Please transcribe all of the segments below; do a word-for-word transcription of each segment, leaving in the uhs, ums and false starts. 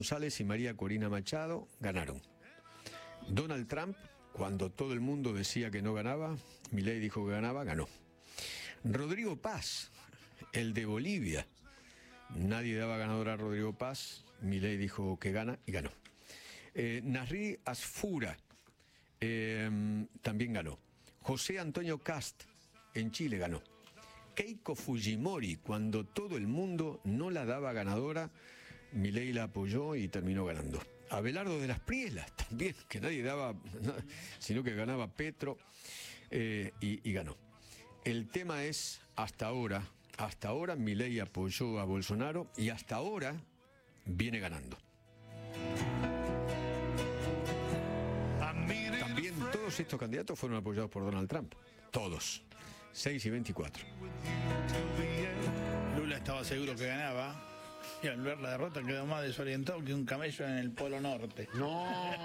González y María Corina Machado ganaron. Donald Trump, cuando todo el mundo decía que no ganaba, Milei dijo que ganaba, ganó. Rodrigo Paz, el de Bolivia, nadie daba ganador a Rodrigo Paz, Milei dijo que gana y ganó. Eh, Nasri Asfura eh, también ganó. José Antonio Kast en Chile ganó. Keiko Fujimori, cuando todo el mundo no la daba ganadora, Milei la apoyó y terminó ganando. Abelardo de las Prielas también, que nadie daba, sino que ganaba Petro eh, y, y ganó. El tema es, hasta ahora, hasta ahora Milei apoyó a Bolsonaro y hasta ahora viene ganando. También todos estos candidatos fueron apoyados por Donald Trump. Todos. seis y veinticuatro. Lula estaba seguro que ganaba y al ver la derrota quedó más desorientado que un camello en el Polo Norte. ¡No!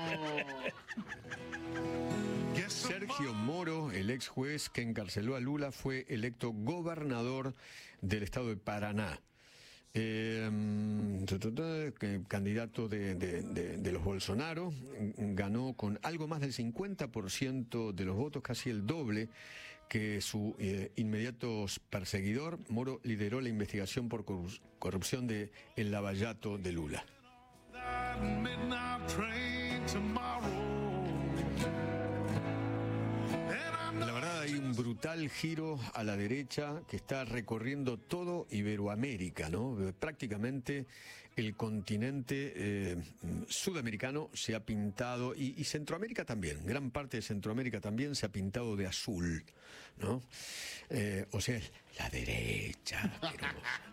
Sergio Moro, el ex juez que encarceló a Lula, fue electo gobernador del estado de Paraná. Eh, candidato de, de, de, de los Bolsonaro, ganó con algo más del cincuenta por ciento de los votos, casi el doble que su eh, inmediato perseguidor. Moro lideró la investigación por corrupción de el Lavallato de Lula. La verdad, hay un brutal giro a la derecha que está recorriendo todo Iberoamérica, ¿no? Prácticamente el continente eh, sudamericano se ha pintado, y, y Centroamérica también, gran parte de Centroamérica también se ha pintado de azul, ¿no? Eh, o sea, la derecha. Pero...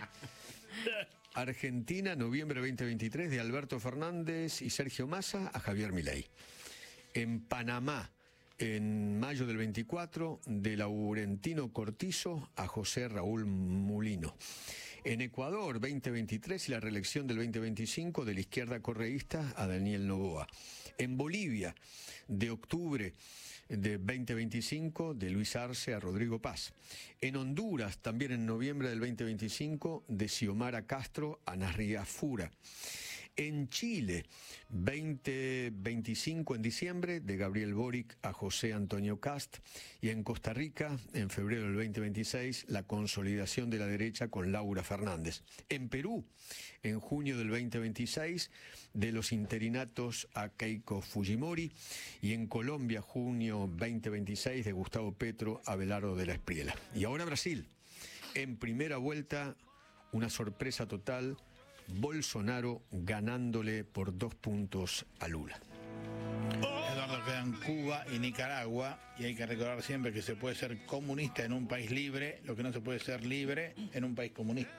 Argentina, noviembre veinte veintitrés, de Alberto Fernández y Sergio Massa a Javier Milei. En Panamá, en mayo del veinticuatro, de Laurentino Cortizo a José Raúl Mulino. En Ecuador, veinte veintitrés, y la reelección del veinte veinticinco, de la izquierda correísta a Daniel Noboa. En Bolivia, de octubre de veinte veinticinco, de Luis Arce a Rodrigo Paz. En Honduras, también en noviembre del veinte veinticinco, de Xiomara Castro a Nasri Asfura. En Chile, veinte veinticinco, en diciembre, de Gabriel Boric a José Antonio Kast. Y en Costa Rica, en febrero del veinte veintiséis, la consolidación de la derecha con Laura Fernández. En Perú, en junio del veinte veintiséis, de los interinatos a Keiko Fujimori. Y en Colombia, junio veinte veintiséis, de Gustavo Petro a Abelardo de la Espriella. Y ahora Brasil, en primera vuelta, una sorpresa total, Bolsonaro ganándole por dos puntos a Lula. Eduardo, quedan Cuba y Nicaragua, y hay que recordar siempre que se puede ser comunista en un país libre, lo que no se puede ser libre en un país comunista.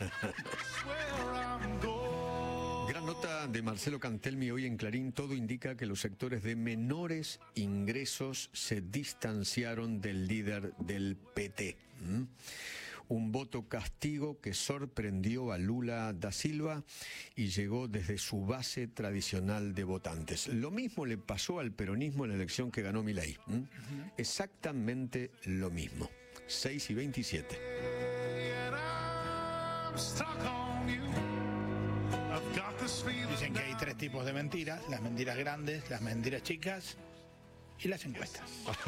Gran nota de Marcelo Cantelmi hoy en Clarín. Todo indica que los sectores de menores ingresos se distanciaron del líder del P T. ¿Mm? Un voto castigo que sorprendió a Lula da Silva y llegó desde su base tradicional de votantes. Lo mismo le pasó al peronismo en la elección que ganó Milei. ¿Mm? Uh-huh. Exactamente lo mismo. seis y veintisiete. Dicen que hay tres tipos de mentiras: las mentiras grandes, las mentiras chicas y las encuestas.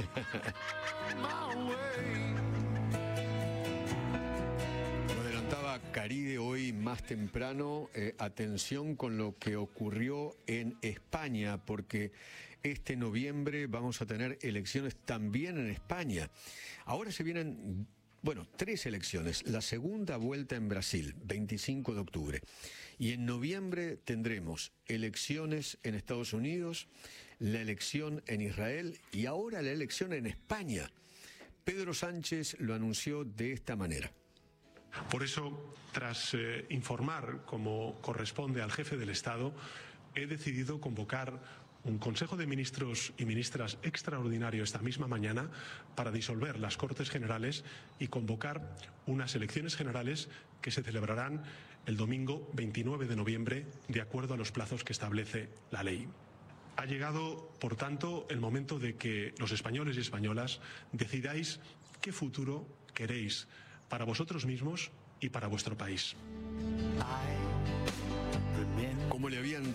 Caride hoy más temprano, eh, atención con lo que ocurrió en España, porque este noviembre vamos a tener elecciones también en España. Ahora se vienen, bueno, tres elecciones. La segunda vuelta en Brasil, veinticinco de octubre. Y en noviembre tendremos elecciones en Estados Unidos, la elección en Israel y ahora la elección en España. Pedro Sánchez lo anunció de esta manera. Por eso, tras eh, informar como corresponde al jefe del Estado, he decidido convocar un Consejo de Ministros y Ministras extraordinario esta misma mañana para disolver las Cortes Generales y convocar unas elecciones generales que se celebrarán el domingo veintinueve de noviembre, de acuerdo a los plazos que establece la ley. Ha llegado, por tanto, el momento de que los españoles y españolas decidáis qué futuro queréis para vosotros mismos y para vuestro país. I Bien. cómo le habían